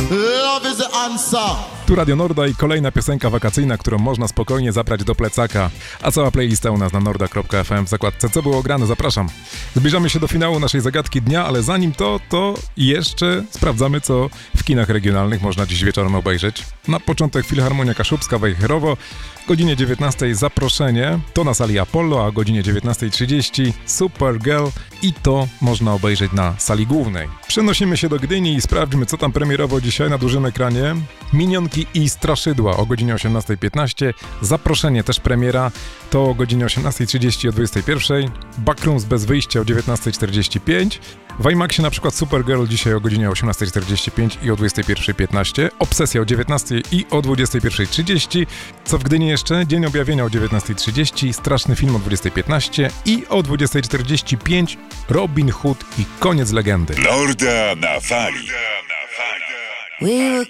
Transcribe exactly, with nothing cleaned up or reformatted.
Love is the answer. Tu Radio Norda i kolejna piosenka wakacyjna, którą można spokojnie zabrać do plecaka. A cała playlista u nas na norda kropka f m w zakładce Co było grane, zapraszam. Zbliżamy się do finału naszej zagadki dnia, ale zanim to, to jeszcze sprawdzamy, co w kinach regionalnych można dziś wieczorem obejrzeć. Na początek Filharmonia Kaszubska, Wejherowo, o godzinie dziewiętnastej zaproszenie, to na sali Apollo, a o godzinie dziewiętnasta trzydzieści Supergirl i to można obejrzeć na sali głównej. Przenosimy się do Gdyni i sprawdźmy, co tam premierowo dzisiaj na dużym ekranie. Minionki i Straszydła o godzinie osiemnasta piętnaście, zaproszenie też premiera, to o godzinie osiemnasta trzydzieści o dwudziestej pierwszej, Backrooms bez wyjścia o dziewiętnasta czterdzieści pięć, w IMAXie na przykład Supergirl dzisiaj o godzinie osiemnasta czterdzieści pięć i o dwudziestej pierwszej piętnaście, Obsesja o dziewiętnastej i o dwudziestej pierwszej trzydzieści, co w Gdyni jeszcze? Dzień Objawienia o dziewiętnasta trzydzieści, Straszny film o dwudziestej piętnaście i o dwudziestej czterdzieści pięć Robin Hood i Koniec legendy. Norda na fali. We were